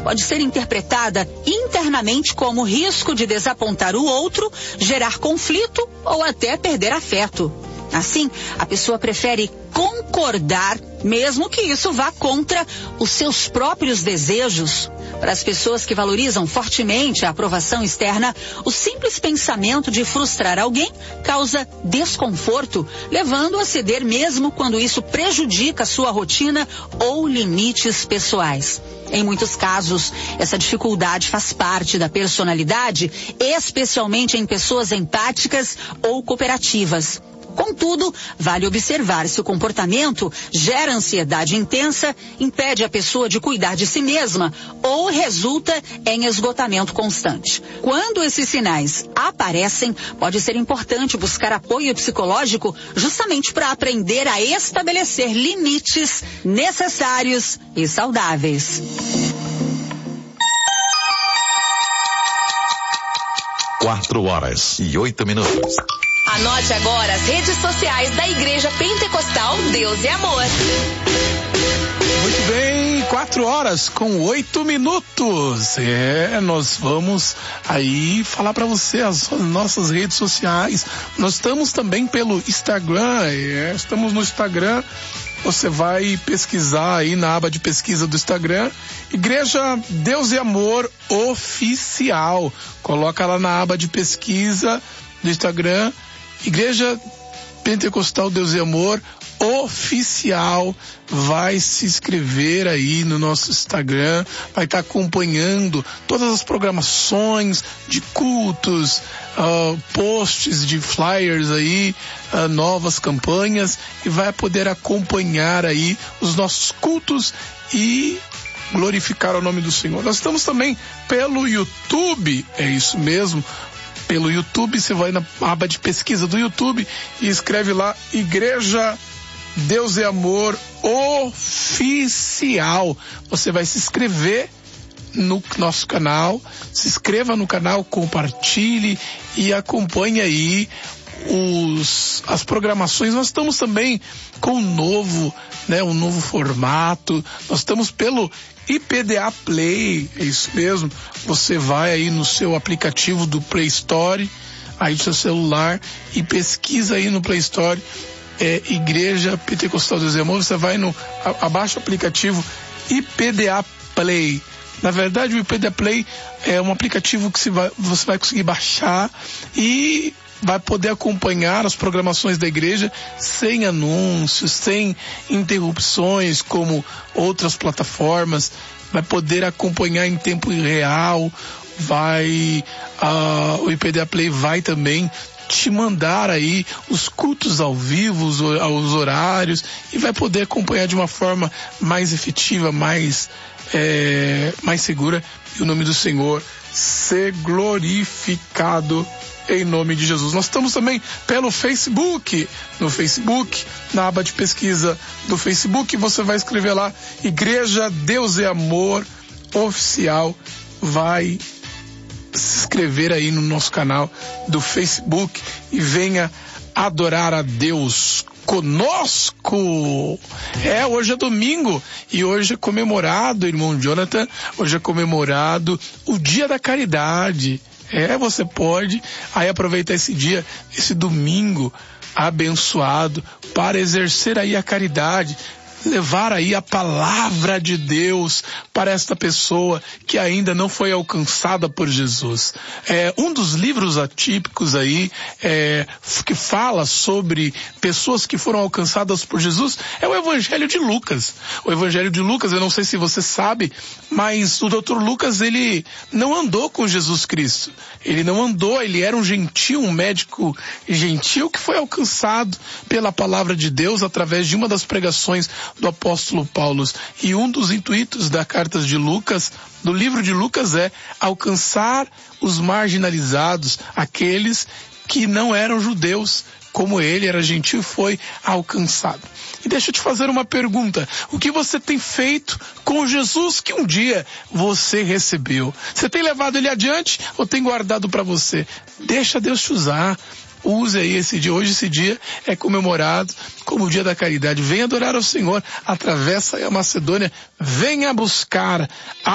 pode ser interpretada internamente como risco de desapontar o outro, gerar conflito ou até perder afeto. Assim, a pessoa prefere concordar, mesmo que isso vá contra os seus próprios desejos. Para as pessoas que valorizam fortemente a aprovação externa, o simples pensamento de frustrar alguém causa desconforto, levando a ceder mesmo quando isso prejudica sua rotina ou limites pessoais. Em muitos casos, essa dificuldade faz parte da personalidade, especialmente em pessoas empáticas ou cooperativas. Contudo, vale observar se o comportamento gera ansiedade intensa, impede a pessoa de cuidar de si mesma ou resulta em esgotamento constante. Quando esses sinais aparecem, pode ser importante buscar apoio psicológico justamente para aprender a estabelecer limites necessários e saudáveis. 4h08. Anote agora as redes sociais da Igreja Pentecostal Deus e Amor. Muito bem, 4h08. Nós vamos aí falar para você as nossas redes sociais. Nós estamos também pelo Instagram, estamos no Instagram. Você vai pesquisar aí na aba de pesquisa do Instagram, Igreja Deus e Amor Oficial. Coloca lá na aba de pesquisa do Instagram, Igreja Pentecostal Deus e Amor Oficial. Vai se inscrever aí no nosso Instagram, vai estar acompanhando todas as programações de cultos, posts de flyers aí, novas campanhas, e vai poder acompanhar aí os nossos cultos e glorificar o nome do Senhor. Nós estamos também pelo YouTube, é isso mesmo. Pelo YouTube, você vai na aba de pesquisa do YouTube e escreve lá Igreja Deus e Amor Oficial. Você vai se inscrever no nosso canal, se inscreva no canal, compartilhe e acompanhe aí as programações. Nós estamos também com um novo formato. Nós estamos pelo IPDA Play, é isso mesmo. Você vai aí no seu aplicativo do Play Store, aí do seu celular, e pesquisa aí no Play Store, Igreja Pentecostal Deus e Amor. Você vai abaixa o aplicativo IPDA Play. Na verdade, o IPDA Play é um aplicativo que você vai conseguir baixar e vai poder acompanhar as programações da igreja sem anúncios, sem interrupções como outras plataformas. Vai poder acompanhar em tempo real. O IPDA Play vai também te mandar aí os cultos ao vivo, os horários, e vai poder acompanhar de uma forma mais efetiva, mais segura, e o nome do Senhor ser glorificado em nome de Jesus. Nós estamos também pelo Facebook. No Facebook, na aba de pesquisa do Facebook, você vai escrever lá Igreja Deus e Amor Oficial. Vai se inscrever aí no nosso canal do Facebook e venha adorar a Deus conosco. Hoje é domingo e hoje é comemorado, irmão Jonathan, hoje é comemorado o Dia da Caridade. Você pode aí aproveitar esse dia, esse domingo abençoado, para exercer aí a caridade, levar aí a palavra de Deus para esta pessoa que ainda não foi alcançada por Jesus. Um dos livros atípicos aí, que fala sobre pessoas que foram alcançadas por Jesus, é o Evangelho de Lucas. O Evangelho de Lucas, eu não sei se você sabe, mas o Dr. Lucas, ele não andou com Jesus Cristo. Ele não andou, ele era um gentil, um médico gentil que foi alcançado pela palavra de Deus através de uma das pregações do apóstolo Paulo. E um dos intuitos da carta de Lucas, do livro de Lucas, é alcançar os marginalizados, aqueles que não eram judeus, como ele era gentil e foi alcançado. E deixa eu te fazer uma pergunta: o que você tem feito com o Jesus que um dia você recebeu? Você tem levado ele adiante ou tem guardado para você? Deixa Deus te usar. Use aí esse dia. Hoje esse dia é comemorado como o Dia da Caridade. Venha adorar ao Senhor. Atravessa aí a Macedônia. Venha buscar